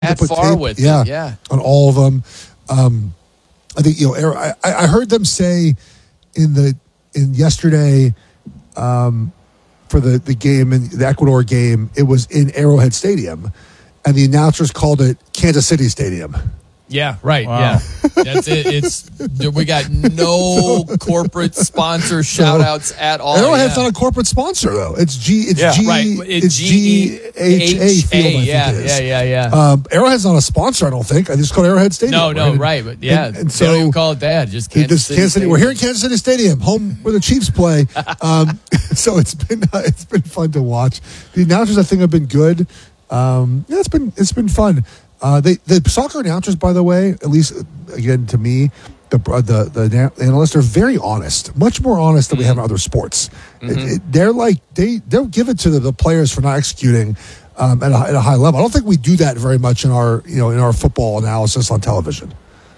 that far with it. Yeah, on all of them. I think I heard them say in yesterday for the game in the Ecuador game, it was in Arrowhead Stadium, and the announcers called it Kansas City Stadium. Yeah, right. Wow. Yeah, that's it. We got no corporate sponsor shout outs at all. Arrowhead's not a corporate sponsor though. It's GHA Field. Yeah. Arrowhead's not a sponsor. I don't think. I just called Arrowhead Stadium. No, right. But yeah, and so they don't even call it that. Just Kansas City. We're here in Kansas City Stadium, home where the Chiefs play. So it's been fun to watch. The announcers I think have been good. It's been fun. The soccer announcers, by the way, at least again to me, the analysts are very honest, much more honest than we have in other sports. They'll give it to the players for not executing at a high level. I don't think we do that very much in our football analysis on television.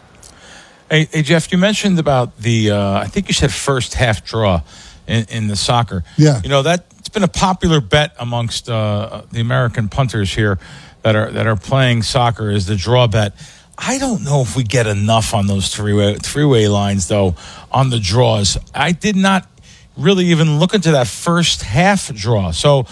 Hey Jeff, you mentioned about the I think you said first half draw in the soccer. Yeah, that's been a popular bet amongst the American punters here that are playing soccer is the draw bet. I don't know if we get enough on those three-way lines, though, on the draws. I did not really even look into that first half draw. So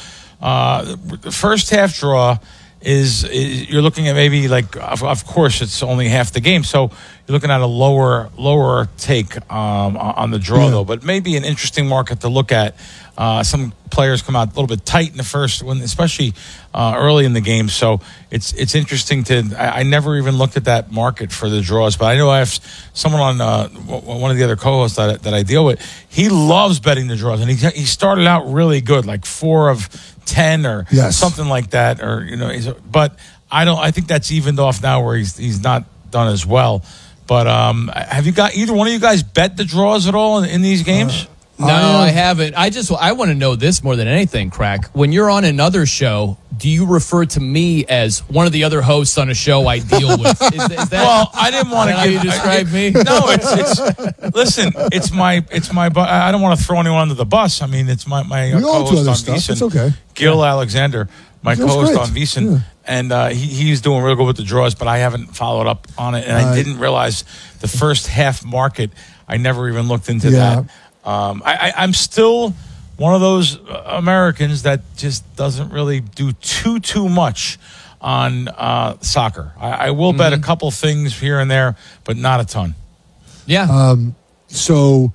the first half draw is you're looking at maybe like, of course, it's only half the game. So you're looking at a lower take on the draw, though. But maybe an interesting market to look at. Some players come out a little bit tight in the first one, especially early in the game. So it's interesting I never even looked at that market for the draws, but I know I have someone on one of the other co-hosts that I deal with. He loves betting the draws, and he started out really good, like 4 of 10 or something like that, but I think that's evened off now where he's not done as well. But have you got either one of you guys bet the draws at all in these games? No, I haven't. I want to know this more than anything, Crack. When you're on another show, do you refer to me as one of the other hosts on a show I deal with? Is that, well, I didn't want to how you describe me. No, listen, it's my. I don't want to throw anyone under the bus. I mean, it's my co-host on VSiN. It's okay. Gil Alexander, my co-host on VSiN, and he's doing real good with the draws, but I haven't followed up on it, and I didn't realize the first half market. I never even looked into that. I'm still one of those Americans that just doesn't really do too much on soccer. I will bet a couple things here and there, but not a ton. Yeah. So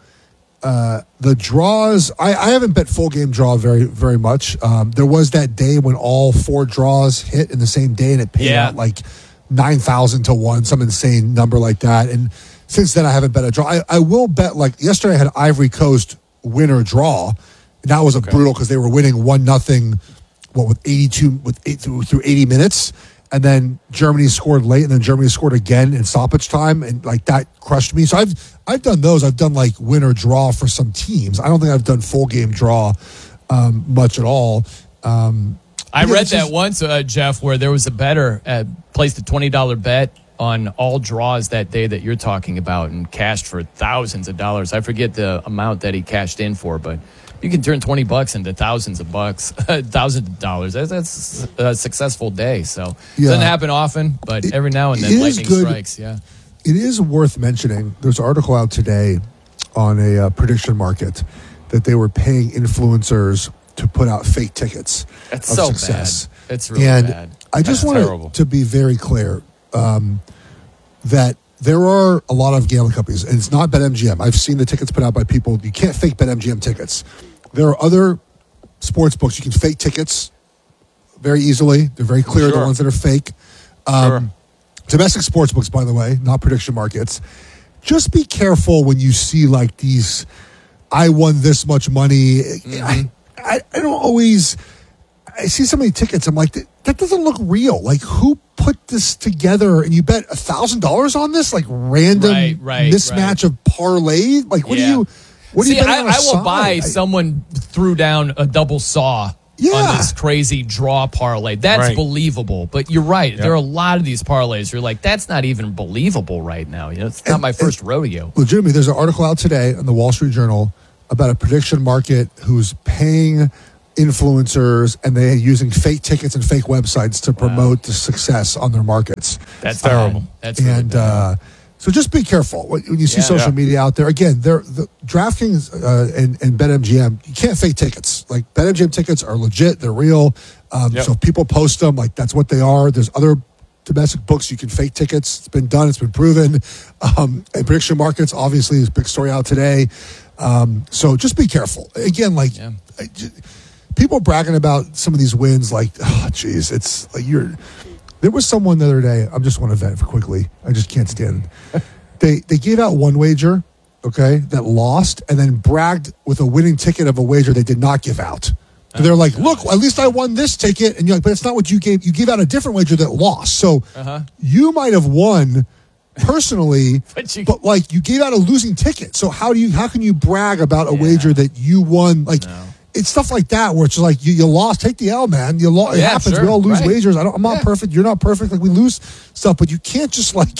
the draws, I haven't bet full game draw very, very much. There was that day when all 4 draws hit in the same day, and it paid out like 9,000 to 1, some insane number like that. And since then, I haven't bet a draw. I will bet, like yesterday, I had Ivory Coast win or draw. And that was brutal because they were winning 1-0. With 82 through 80 minutes, and then Germany scored late, and then Germany scored again in stoppage time, and like that crushed me. So I've done those. I've done like win or draw for some teams. I don't think I've done full game draw much at all. I read that once, Jeff, where there was a bettor placed a $20 bet on all draws that day that you're talking about and cashed for thousands of dollars. I forget the amount that he cashed in for, but you can turn $20 into thousands of bucks, thousands of dollars. That's a successful day. So it doesn't happen often, but every now and then lightning strikes. Yeah, it is worth mentioning. There's an article out today on a prediction market that they were paying influencers to put out fake tickets. That's of so success. Bad. It's really bad. I just wanted to be very clear that there are a lot of gambling companies, and it's not BetMGM. I've seen the tickets put out by people. You can't fake BetMGM tickets. There are other sports books you can fake tickets very easily. They're very clear, the ones that are fake. Domestic sports books, by the way, not prediction markets. Just be careful when you see like these, I won this much money. I don't always, I see so many tickets. I'm like, that doesn't look real. Like, who put this together? And you bet $1,000 on this? Like, random mismatch of parlay? Like, what do you bet on I will buy someone threw down a double saw on this crazy draw parlay. That's believable. But you're right. Yep. There are a lot of these parlays. You're like, that's not even believable right now. You know, it's not my first rodeo. Legitimately, there's an article out today in the Wall Street Journal about a prediction market who's paying influencers, and they're using fake tickets and fake websites to promote the success on their markets. That's terrible. That's really bad. So just be careful when you see social media out there. Again, the DraftKings and BetMGM, you can't fake tickets. Like, BetMGM tickets are legit; they're real. So if people post them, like, that's what they are. There's other domestic books you can fake tickets. It's been done. It's been proven. And prediction markets, obviously, is a big story out today. So just be careful. Again, people bragging about some of these wins, like, oh, geez, it's like there was someone the other day. I just want to vent for quickly. I just can't stand it. They gave out one wager, okay, that lost, and then bragged with a winning ticket of a wager they did not give out. And they're like, look, at least I won this ticket. And you're like, but it's not what you gave. You gave out a different wager that lost. So you might have won personally, but like, you gave out a losing ticket. So how can you brag about a wager that you won? Like, it's stuff like that where it's just like, you lost. Take the L, man. You lost. It happens. Sure. We all lose wagers. I'm not perfect. You're not perfect. Like, we lose stuff, but you can't just like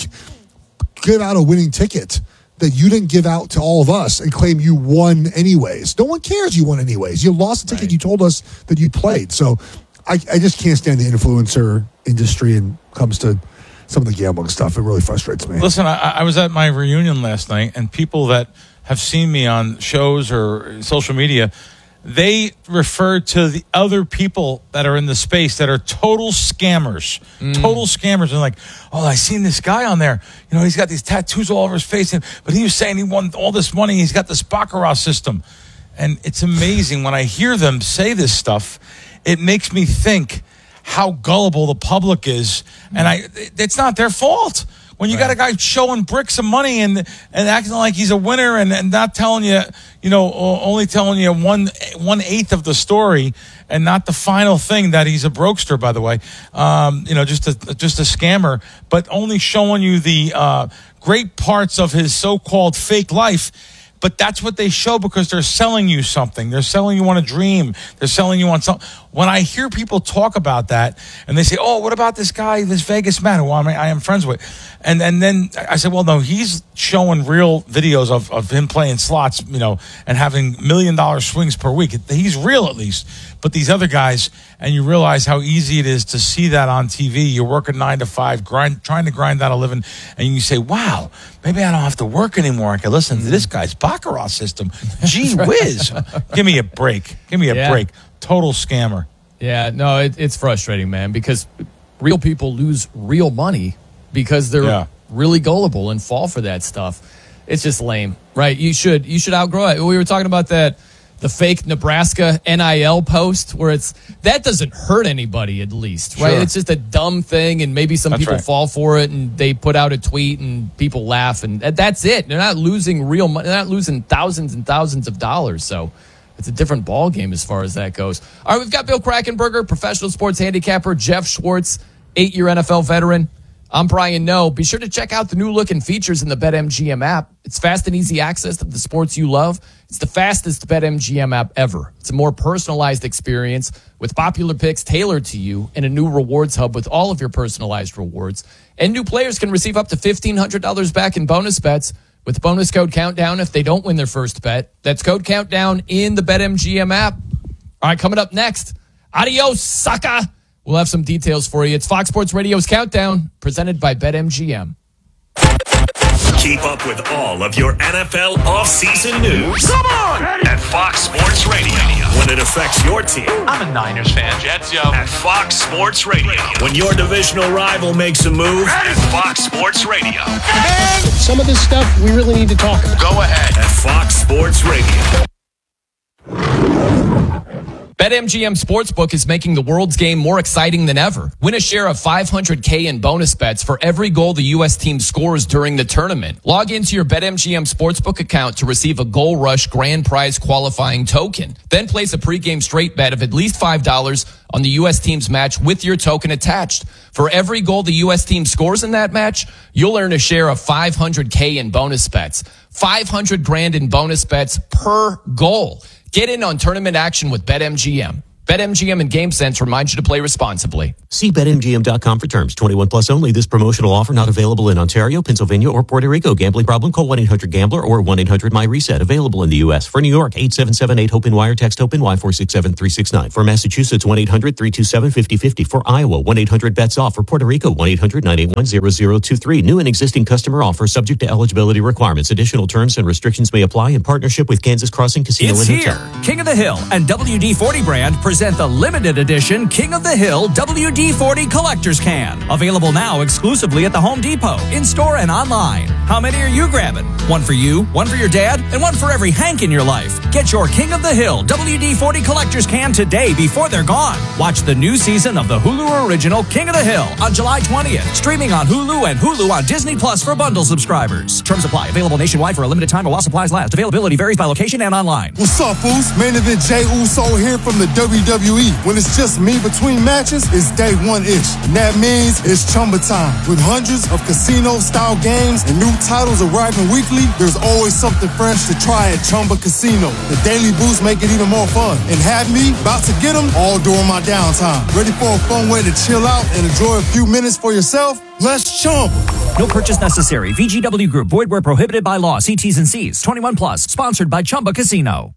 give out a winning ticket that you didn't give out to all of us and claim you won anyways. No one cares you won anyways. You lost the ticket you told us that you played. So I just can't stand the influencer industry and comes to some of the gambling stuff. It really frustrates me. Listen, I was at my reunion last night, and people that have seen me on shows or social media, they refer to the other people that are in the space that are total scammers. Total scammers. And like, oh, I seen this guy on there. You know, he's got these tattoos all over his face, but he was saying he won all this money. He's got this baccarat system. And it's amazing when I hear them say this stuff, it makes me think how gullible the public is. And it's not their fault. When you got a guy showing bricks of money and acting like he's a winner and not telling you, only telling you 1/8 of the story and not the final thing, that he's a brokester, by the way, just a scammer, but only showing you the great parts of his so-called fake life. But that's what they show because they're selling you something. They're selling you on a dream. They're selling you on something. When I hear people talk about that and they say, oh, what about this guy, this Vegas man who I am friends with? And then I said, well, no, he's showing real videos of him playing slots, and having $1 million swings per week. He's real, at least. But these other guys, and you realize how easy it is to see that on TV. You're working 9 to 5, trying to grind out a living, and you say, wow, maybe I don't have to work anymore. I can listen to this guy's baccarat system. Gee whiz. Give me a break. Give me a break. Total scammer. Yeah, no, it's frustrating, man, because real people lose real money because they're really gullible and fall for that stuff. It's just lame, right? You should outgrow it. We were talking about the fake Nebraska NIL post where that doesn't hurt anybody, at least, right? Sure. It's just a dumb thing, and maybe some people fall for it, and they put out a tweet, and people laugh, and that's it. They're not losing real money. They're not losing thousands and thousands of dollars, so it's a different ball game as far as that goes. All right, we've got Bill Krackomberger, professional sports handicapper, Jeff Schwartz, 8-year NFL veteran. I'm Brian Noe. Be sure to check out the new look and features in the BetMGM app. It's fast and easy access to the sports you love. It's the fastest BetMGM app ever. It's a more personalized experience with popular picks tailored to you and a new rewards hub with all of your personalized rewards. And new players can receive up to $1,500 back in bonus bets with bonus code Countdown if they don't win their first bet. That's code Countdown in the BetMGM app. All right, coming up next, adios, sucker. We'll have some details for you. It's Fox Sports Radio's Countdown, presented by BetMGM. Keep up with all of your NFL offseason news. Come on! At Fox Sports Radio. When it affects your team. I'm a Niners fan. Jets, yo. At Fox Sports Radio. When your divisional rival makes a move. At Fox Sports Radio. Some of this stuff we really need to talk about. Go ahead. At Fox Sports Radio. BetMGM Sportsbook is making the world's game more exciting than ever. Win a share of $500K in bonus bets for every goal the U.S. team scores during the tournament. Log into your BetMGM Sportsbook account to receive a Goal Rush grand prize qualifying token. Then place a pregame straight bet of at least $5 on the U.S. team's match with your token attached. For every goal the U.S. team scores in that match, you'll earn a share of $500K in bonus bets. $500,000 in bonus bets per goal. Get in on tournament action with BetMGM. BetMGM and GameSense remind you to play responsibly. See BetMGM.com for terms. 21 plus only. This promotional offer not available in Ontario, Pennsylvania, or Puerto Rico. Gambling problem? Call 1-800-GAMBLER or 1-800-MyReset. Available in the U.S. For New York, 877-8-HOPE-NY or text HOPE-NY 467-369. For Massachusetts, 1-800-327-5050. For Iowa, 1-800-BETS-OFF. For Puerto Rico, 1-800-981-0023. New and existing customer offer subject to eligibility requirements. Additional terms and restrictions may apply in partnership with Kansas Crossing Casino it's and here. Hotel. King of the Hill and WD-40 brand present the limited edition King of the Hill WD-40 Collector's Can. Available now exclusively at the Home Depot, in-store and online. How many are you grabbing? One for you, one for your dad, and one for every Hank in your life. Get your King of the Hill WD-40 Collector's Can today before they're gone. Watch the new season of the Hulu original King of the Hill on July 20th. Streaming on Hulu and Hulu on Disney Plus for bundle subscribers. Terms apply. Available nationwide for a limited time while supplies last. Availability varies by location and online. What's up, fools? Main event Jey Uso here from the WWE. When it's just me between matches, it's day one-ish. And that means it's Chumba time. With hundreds of casino-style games and new titles arriving weekly, there's always something fresh to try at Chumba Casino. The daily boosts make it even more fun. And have me about to get them all during my downtime. Ready for a fun way to chill out and enjoy a few minutes for yourself? Let's Chumba. No purchase necessary. VGW Group. Void where prohibited by law. See T's and C's. 21 plus. Sponsored by Chumba Casino.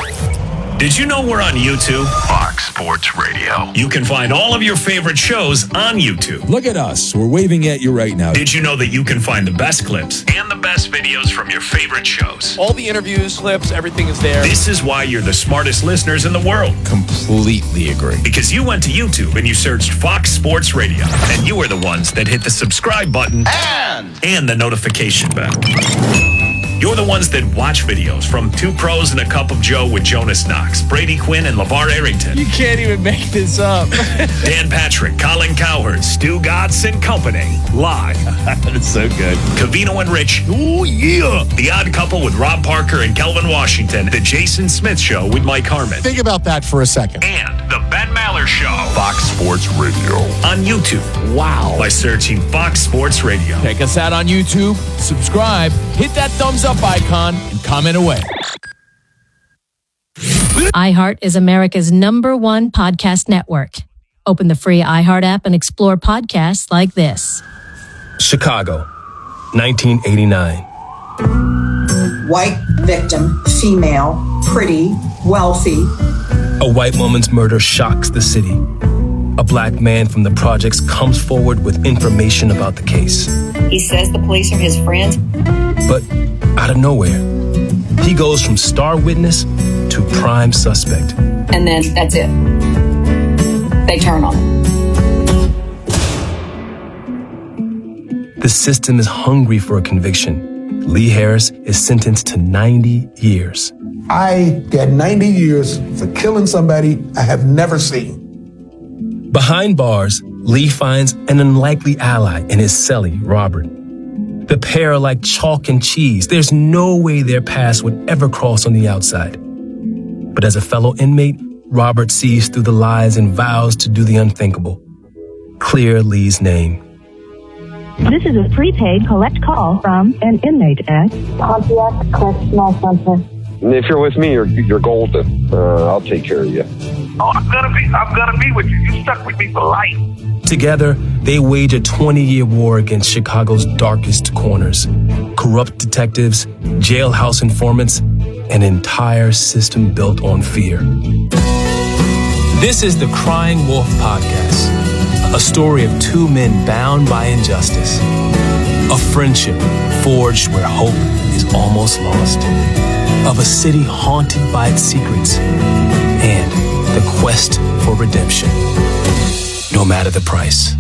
Did you know we're on YouTube? Fox Sports Radio. You can find all of your favorite shows on YouTube. Look at us. We're waving at you right now. Did you know that you can find the best clips and the best videos from your favorite shows? All the interviews, clips, everything is there. This is why you're the smartest listeners in the world. Completely agree. Because you went to YouTube and you searched Fox Sports Radio. And you were the ones that hit the subscribe button and the notification bell. You're the ones that watch videos from Two Pros and a Cup of Joe with Jonas Knox, Brady Quinn, and LeVar Arrington. You can't even make this up. Dan Patrick, Colin Cowherd, Stu Gatz and Company. Live. That's so good. Covino and Rich. Ooh, yeah. The Odd Couple with Rob Parker and Kelvin Washington. The Jason Smith Show with Mike Harmon. Think about that for a second. And The Ben Maller Show. Fox Sports Radio. On YouTube. Wow. By searching Fox Sports Radio. Check us out on YouTube, subscribe, hit that thumbs up icon, and comment away. iHeart is America's #1 podcast network. Open the free iHeart app and explore podcasts like this. Chicago, 1989. White victim, female, pretty, wealthy. A white woman's murder shocks the city. A black man from the projects comes forward with information about the case. He says the police are his friends. But out of nowhere, he goes from star witness to prime suspect. And then that's it. They turn on him. The system is hungry for a conviction. Lee Harris is sentenced to 90 years. I got 90 years for killing somebody I have never seen. Behind bars, Lee finds an unlikely ally in his cellie, Robert. The pair are like chalk and cheese. There's no way their paths would ever cross on the outside. But as a fellow inmate, Robert sees through the lies and vows to do the unthinkable. Clear Lee's name. This is a prepaid collect call from an inmate at Pontiac Correctional Center. If you're with me, you're golden. I'll take care of you. Oh, I'm gonna be with you. You stuck with me for life. Together, they wage a 20-year war against Chicago's darkest corners. Corrupt detectives, jailhouse informants, an entire system built on fear. This is the Crying Wolf Podcast, a story of two men bound by injustice, a friendship forged where hope is almost lost, of a city haunted by its secrets, and the quest for redemption, no matter the price.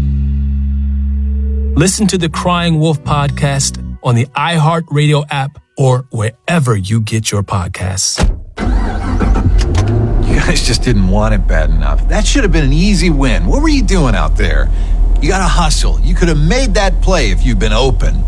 Listen to the Crying Wolf Podcast on the iHeartRadio app or wherever you get your podcasts. You guys just didn't want it bad enough. That should have been an easy win. What were you doing out there? You got to hustle. You could have made that play if you'd been open.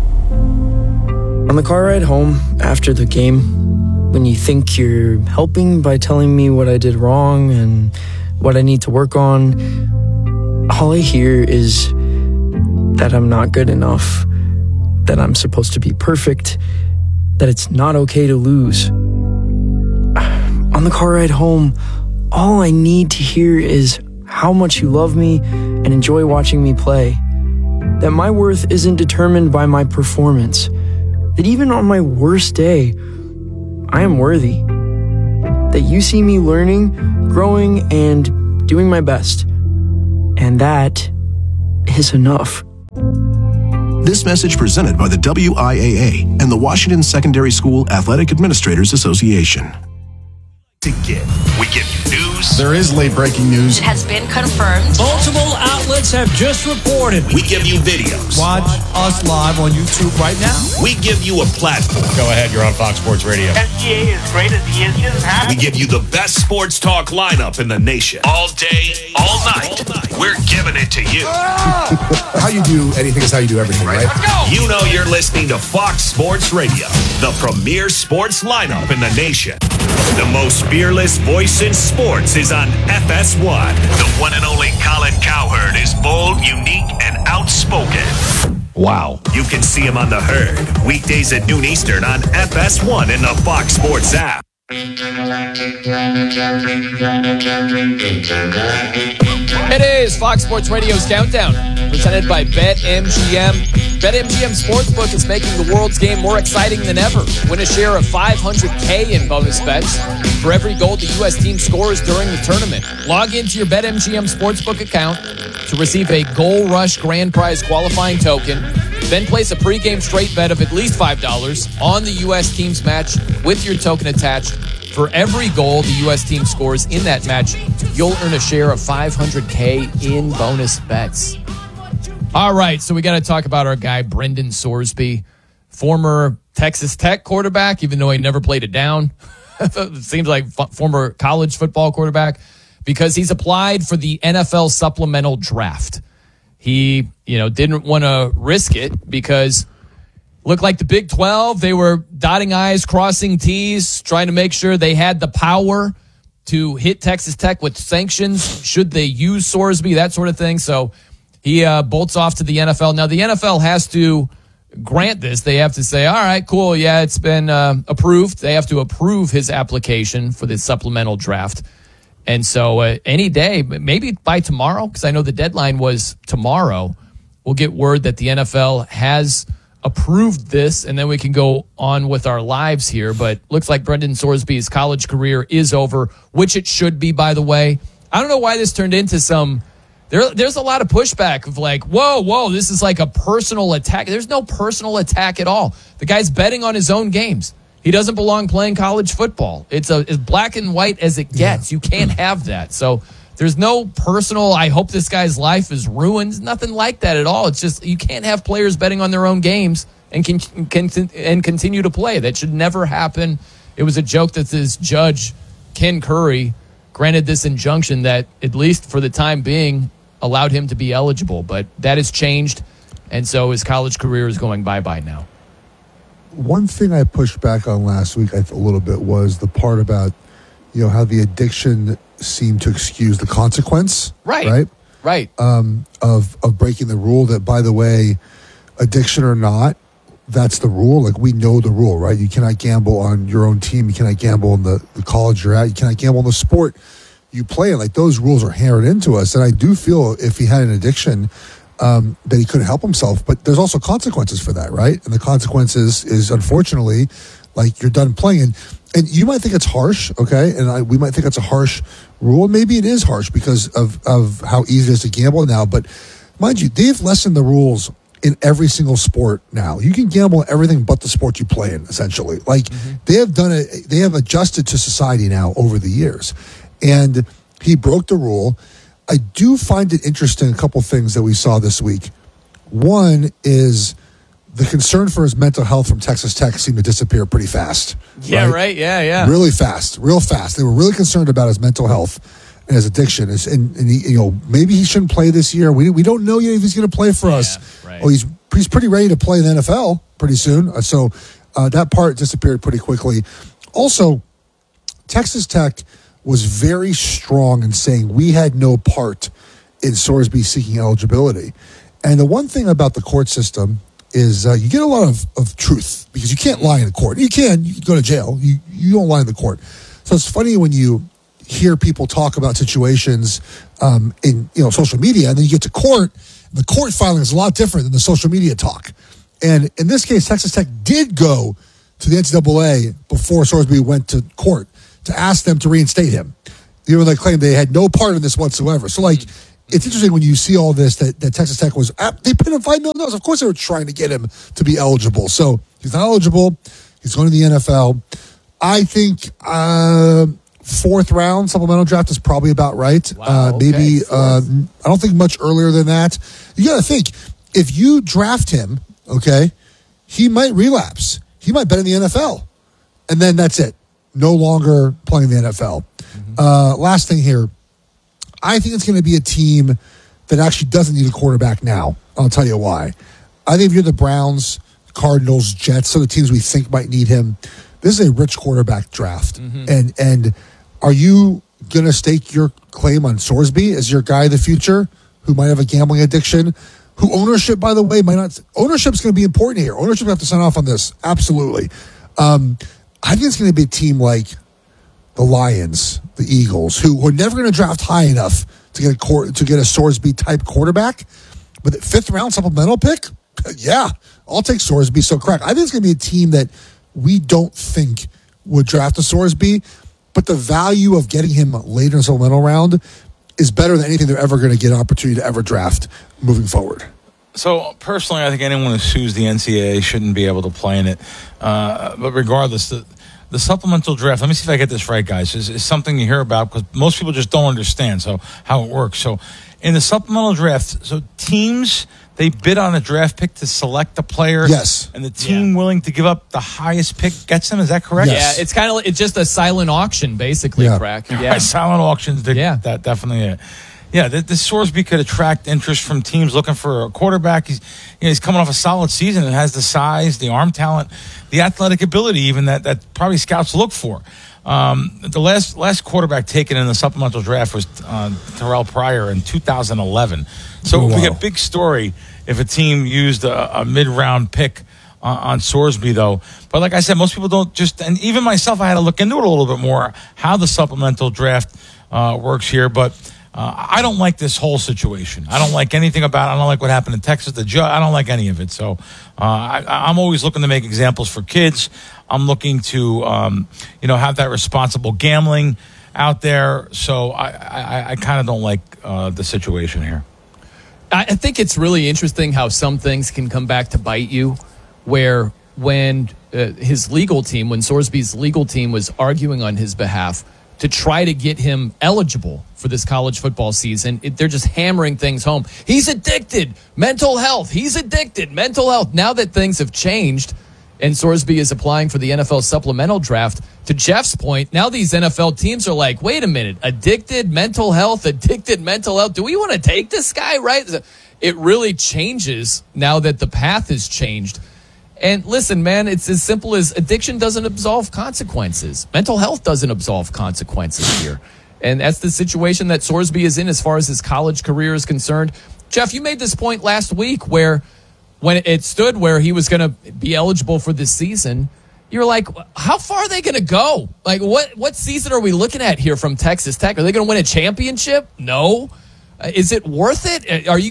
On the car ride home after the game, when you think you're helping by telling me what I did wrong and what I need to work on, all I hear is that I'm not good enough, that I'm supposed to be perfect, that it's not okay to lose. On the car ride home, all I need to hear is how much you love me and enjoy watching me play. That my worth isn't determined by my performance. That even on my worst day, I am worthy. That you see me learning, growing, and doing my best. And that is enough. This message presented by the WIAA and the Washington Secondary School Athletic Administrators Association. We give you news. There is late breaking news. It has been confirmed. Multiple outlets have just reported. We give you videos. Watch us live on YouTube right now. We give you a platform. Go ahead, you're on Fox Sports Radio. SGA is great as he is. We give you the best sports talk lineup in the nation. All day, all night. We're giving it to you. How you do anything is how you do everything, right? Let's go. You know you're listening to Fox Sports Radio, the premier sports lineup in the nation. The most fearless voice in sports is on FS1. The one and only Colin Cowherd is bold, unique, and outspoken. Wow. You can see him on The Herd, weekdays at noon Eastern on FS1 and the Fox Sports app. It is Fox Sports Radio's Countdown, presented by BetMGM. BetMGM Sportsbook is making the world's game more exciting than ever. Win a share of $500K in bonus bets for every goal the U.S. team scores during the tournament. Log into your BetMGM Sportsbook account to receive a Goal Rush Grand Prize qualifying token. Then place a pregame straight bet of at least $5 on the U.S. team's match with your token attached. For every goal the U.S. team scores in that match, you'll earn a share of $500K in bonus bets. All right, so we got to talk about our guy, Brendan Sorsby, former Texas Tech quarterback, even though he never played it down. It seems like former college football quarterback, because he's applied for the NFL supplemental draft. He, didn't want to risk it because looked like the Big 12, they were dotting I's, crossing T's, trying to make sure they had the power to hit Texas Tech with sanctions, should they use Sorsby, that sort of thing. So he bolts off to the NFL. Now, the NFL has to grant this. They have to say, all right, cool, yeah, it's been approved. They have to approve his application for the supplemental draft. And so any day, maybe by tomorrow, because I know the deadline was tomorrow, we'll get word that the NFL has approved this, and then we can go on with our lives here. But looks like Brendan Sorsby's college career is over, which it should be, by the way. I don't know why this turned into some... There's a lot of pushback of like, whoa, this is like a personal attack. There's no personal attack at all. The guy's betting on his own games. He doesn't belong playing college football. It's as black and white as it gets. Yeah. You can't have that. So there's no personal, I hope this guy's life is ruined. Nothing like that at all. It's just you can't have players betting on their own games and continue to play. That should never happen. It was a joke that this judge, Ken Curry, granted this injunction that, at least for the time being, allowed him to be eligible. But that has changed, and so his college career is going bye-bye now. One thing I pushed back on last week a little bit was the part about, how the addiction seemed to excuse the consequence. Right. Of breaking the rule that, by the way, addiction or not, that's the rule. Like, we know the rule, right? You cannot gamble on your own team. You cannot gamble on the college you're at. You cannot gamble on the sport you play in. Like, those rules are hammered into us. And I do feel if he had an addiction, that he couldn't help himself, but there's also consequences for that, right? And the consequences is, unfortunately, like, you're done playing. And you might think it's harsh, okay? And we might think it's a harsh rule. Maybe it is harsh because of how easy it is to gamble now. But mind you, they've lessened the rules in every single sport now. You can gamble in everything but the sport you play in, essentially. Like, they have done it. They have adjusted to society now over the years. And he broke the rule. I do find it interesting, a couple things that we saw this week. One is the concern for his mental health from Texas Tech seemed to disappear pretty fast. Yeah, right? Yeah. Real fast. They were really concerned about his mental health and his addiction. And he, maybe he shouldn't play this year. We don't know yet if he's going to play for us. Right. Oh, he's pretty ready to play in the NFL pretty soon. So that part disappeared pretty quickly. Also, Texas Tech was very strong in saying we had no part in Sorsby seeking eligibility. And the one thing about the court system is you get a lot of truth, because you can't lie in the court. You can go to jail. You don't lie in the court. So it's funny when you hear people talk about situations in social media, and then you get to court. The court filing is a lot different than the social media talk. And in this case, Texas Tech did go to the NCAA before Sorsby went to court to ask them to reinstate him. Even though they claimed they had no part in this whatsoever. So, like, it's interesting when you see all this that Texas Tech was, they paid him $5 million. Of course they were trying to get him to be eligible. So he's not eligible. He's going to the NFL. I think fourth round supplemental draft is probably about right. Wow, maybe, I don't think much earlier than that. You got to think, if you draft him, okay, he might relapse. He might bet in the NFL. And then that's it. No longer playing the NFL. Last thing here. I think it's going to be a team that actually doesn't need a quarterback now. I'll tell you why. I think if you're the Browns, Cardinals, Jets, so the teams we think might need him, this is a rich quarterback draft. And are you going to stake your claim on Sorsby as your guy of the future who might have a gambling addiction? Who ownership, by the way, might not. Ownership's going to be important here. Ownership have to sign off on this. Absolutely. I think it's going to be a team like the Lions, the Eagles, who are never going to draft high enough to get a Sorsby type quarterback, but the fifth round supplemental pick, yeah, I'll take Sorsby. So correct. I think it's going to be a team that we don't think would draft a Sorsby, but the value of getting him later in the supplemental round is better than anything they're ever going to get an opportunity to ever draft moving forward. So, personally, I think anyone who sues the NCAA shouldn't be able to play in it. But regardless, the supplemental draft, let me see if I get this right, guys, is something you hear about because most people just don't understand how it works. So, in the supplemental draft, so teams, they bid on a draft pick to select a player. Yes. And the team willing to give up the highest pick gets them. Is that correct? Yes. Yeah, it's kind of it's just a silent auction, basically, Crack. Yeah. Right, silent auctions. That definitely it. Yeah, this Sorsby could attract interest from teams looking for a quarterback. He's coming off a solid season and has the size, the arm talent, the athletic ability even that probably scouts look for. The last quarterback taken in the supplemental draft was Terrell Pryor in 2011. So it would be a big story if a team used a mid-round pick on Sorsby, though. But like I said, most people don't and even myself, I had to look into it a little bit more, how the supplemental draft works here. But I don't like this whole situation. I don't like anything about it. I don't like what happened in Texas. I don't like any of it. So I'm always looking to make examples for kids. I'm looking to, have that responsible gambling out there. So I kind of don't like the situation here. I think it's really interesting how some things can come back to bite you, where when his legal team, when Sorsby's legal team was arguing on his behalf to try to get him eligible for this college football season, they're just hammering things home. He's addicted. Mental health. He's addicted. Mental health. Now that things have changed and Sorsby is applying for the NFL supplemental draft, to Jeff's point, now these NFL teams are like, wait a minute, addicted mental health. Do we want to take this guy, right? It really changes now that the path has changed. And listen, man, it's as simple as addiction doesn't absolve consequences. Mental health doesn't absolve consequences here. And that's the situation that Sorsby is in as far as his college career is concerned. Jeff, you made this point last week where when it stood where he was going to be eligible for this season, you're like, how far are they going to go? Like, what season are we looking at here from Texas Tech? Are they going to win a championship? No. Is it worth it?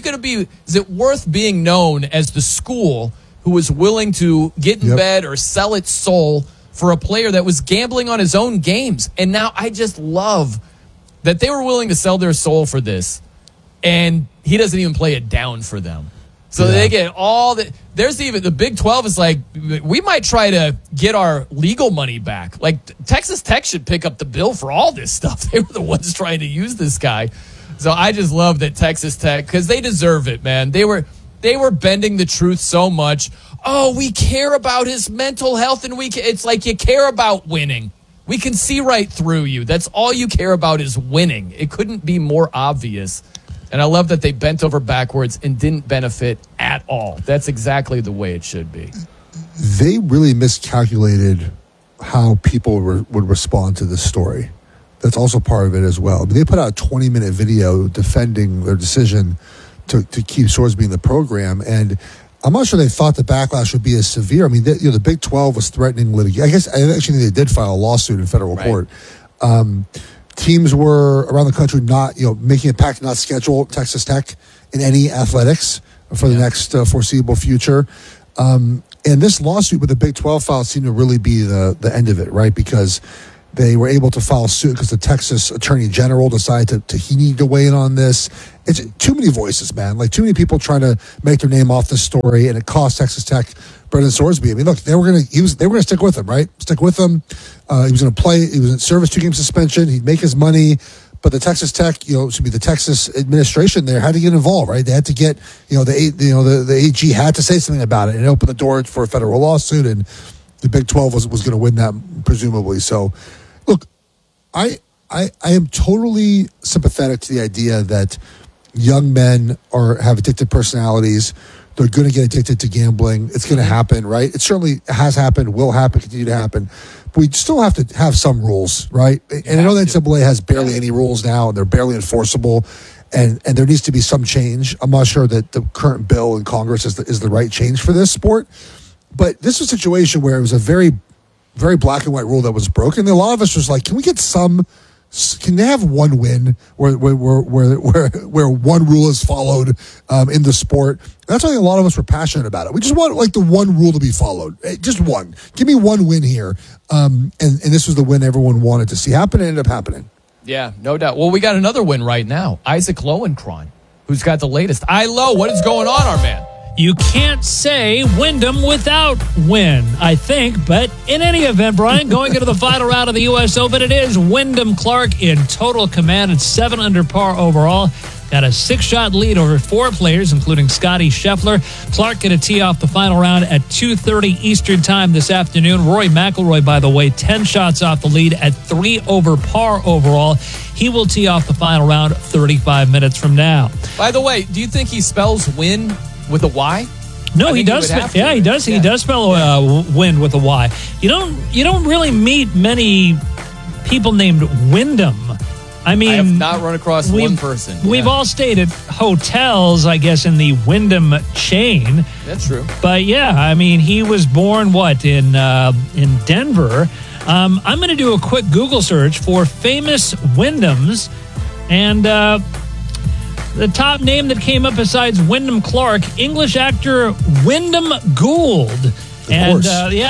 Is it worth being known as the school who was willing to get in bed or sell its soul for a player that was gambling on his own games? And now I just love that they were willing to sell their soul for this, and he doesn't even play it down for them. So they get all the. There's even the Big 12 is like, we might try to get our legal money back. Like Texas Tech should pick up the bill for all this stuff. They were the ones trying to use this guy. So I just love that Texas Tech, because they deserve it, man. They were bending the truth so much. Oh, we care about his mental health, and it's like you care about winning. We can see right through you. That's all you care about is winning. It couldn't be more obvious. And I love that they bent over backwards and didn't benefit at all. That's exactly the way it should be. They really miscalculated how people would respond to this story. That's also part of it as well. I mean, they put out a 20-minute video defending their decision to keep Sorsby in the program, and I'm not sure they thought the backlash would be as severe. I mean, the Big 12 was threatening litigation. I actually think they did file a lawsuit in federal court. teams were around the country not, making a pact not schedule Texas Tech in any athletics for the next foreseeable future. And this lawsuit with the Big 12 file seemed to really be the end of it, right? Because they were able to file suit because the Texas Attorney General decided he needed to weigh in on this. It's too many voices, man. Like, too many people trying to make their name off this story, and it cost Texas Tech Brendan Sorsby. I mean, look, they were gonna stick with him, right? Stick with him. He was gonna play. He was in service 2-game suspension. He'd make his money. But the Texas Tech, the Texas administration there had to get involved, right? They had to get, the AG had to say something about it and open the door for a federal lawsuit, and the Big 12 was going to win that, presumably. So, look, I am totally sympathetic to the idea that young men have addicted personalities. They're going to get addicted to gambling. It's going to happen, right? It certainly has happened, will happen, continue to happen. But we still have to have some rules, right? And I know that NCAA has barely any rules now, and they're barely enforceable, and there needs to be some change. I'm not sure that the current bill in Congress is the right change for this sport. But this was a situation where it was a very, very black and white rule that was broken. And a lot of us was like, can they have one win where one rule is followed in the sport? That's why a lot of us were passionate about it. We just want the one rule to be followed. Just one. Give me one win here. And this was the win everyone wanted to see happen. It ended up happening. Yeah, no doubt. Well, we got another win right now. Isaac Lowenkron, who's got the latest. What is going on, our man? You can't say Wyndham without win, I think. But in any event, Brian, going into the final round of the U.S. Open, it is Wyndham Clark in total command at 7 under par overall. Got a 6-shot lead over 4 players, including Scotty Scheffler. Clark going to tee off the final round at 2:30 Eastern time this afternoon. Rory McIlroy, by the way, 10 shots off the lead at 3 over par overall. He will tee off the final round 35 minutes from now. By the way, do you think he spells win with a Y? No, he does. He does. He does spell win with a Y. You don't really meet many people named Wyndham. I mean, I have not run across one person. We've all stayed at hotels, I guess, in the Wyndham chain. That's true. But yeah, I mean, he was born in Denver. I'm going to do a quick Google search for famous Wyndhams, and the top name that came up besides Wyndham Clark, English actor Wyndham Gould. And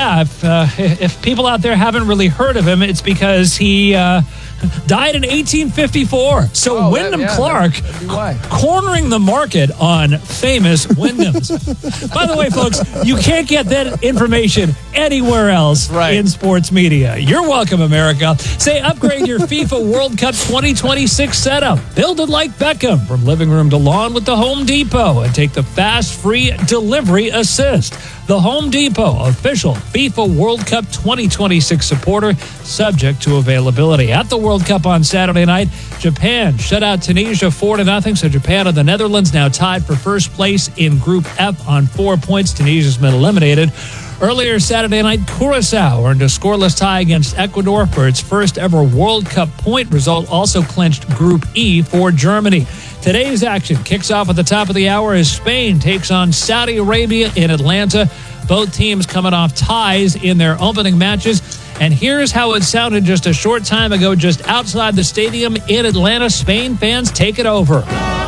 if people out there haven't really heard of him, it's because he died in 1854. So Wyndham Clark cornering the market on famous Wyndhams. By the way, folks, you can't get that information anywhere else in sports media. You're welcome, America. Say, upgrade your FIFA World Cup 2026 setup. Build it like Beckham from living room to lawn with the Home Depot and take the fast, free delivery assist. The Home Depot, official FIFA World Cup 2026 supporter, subject to availability. At the World Cup on Saturday night, Japan shut out Tunisia 4-0. So Japan and the Netherlands now tied for first place in Group F on 4 points. Tunisia's been eliminated. Earlier Saturday night, Curaçao earned a scoreless tie against Ecuador for its first ever World Cup point result. Also clinched Group E for Germany. Today's action kicks off at the top of the hour as Spain takes on Saudi Arabia in Atlanta. Both teams coming off ties in their opening matches. And here's how it sounded just a short time ago, just outside the stadium in Atlanta. Spain fans take it over.